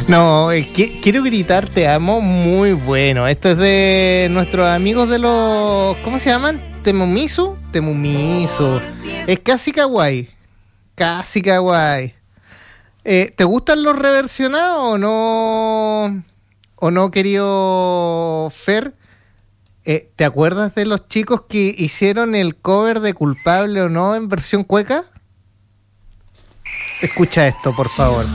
No, quiero gritar te amo, muy bueno. Esto es de nuestros amigos de los... ¿Cómo se llaman? Temumisu. Es casi kawaii. Casi kawaii. ¿Te gustan los reversionados o no? ¿O no, querido Fer? ¿Te acuerdas de los chicos que hicieron el cover de Culpable o No en versión cueca? Escucha esto, por favor.